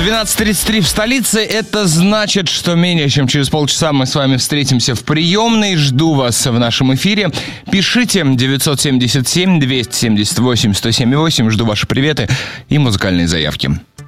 12:33 в столице. Это значит, что менее чем через полчаса мы с вами встретимся в приемной. Жду вас в нашем эфире. Пишите 977-278-1078. Жду ваши приветы и музыкальные заявки.